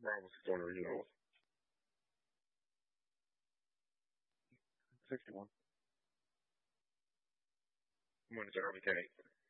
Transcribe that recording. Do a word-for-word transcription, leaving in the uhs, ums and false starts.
Bravo six one original. sixty-one. I'm going to Charlie K.